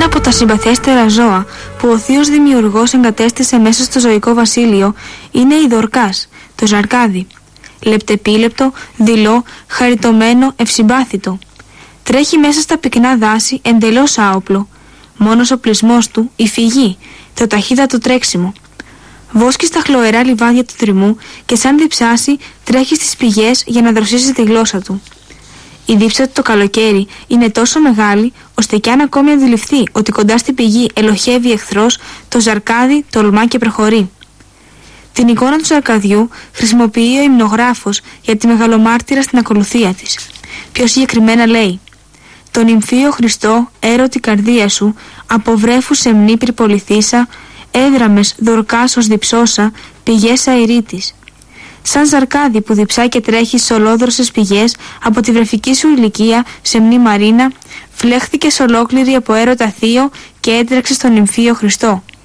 από τα συμπαθιέστερα ζώα που ο θείος δημιουργός εγκατέστησε μέσα στο ζωικό βασίλειο είναι η Δορκάς, το ζαρκάδι. Λεπτεπίλεπτο, δειλό, χαριτωμένο, ευσυμπάθητο. Τρέχει μέσα στα πυκνά δάση εντελώς άοπλο. Μόνος ο πλεισμός του, η φυγή, το ταχύτατο τρέξιμο. Βόσκει στα χλωερά λιβάδια του δρυμού και σαν διψάσει τρέχει στις πηγές για να δροσίσει τη γλώσσα του. Η δίψα του το καλοκαίρι είναι τόσο μεγάλη, ώστε κι αν ακόμη αντιληφθεί ότι κοντά στην πηγή ελοχεύει εχθρός, το ζαρκάδι τολμά και προχωρεί. Την εικόνα του ζαρκαδιού χρησιμοποιεί ο υμνογράφος για τη μεγαλομάρτυρα στην ακολουθία της. Πιο συγκεκριμένα λέει: «Τον νυμφίο Χριστό, έρωτη καρδία σου, από βρέφου σεμνή πυρπολιθήσα, έδραμες Δορκάς ως διψώσα, πηγές αηρίτης». Σαν ζαρκάδι που διψά και τρέχει σε ολόδροσες πηγές από τη βρεφική σου ηλικία, σεμνή Μαρίνα, φλέχθηκες ολόκληρη από έρωτα θείο και έτρεξε στον νυμφίο Χριστό.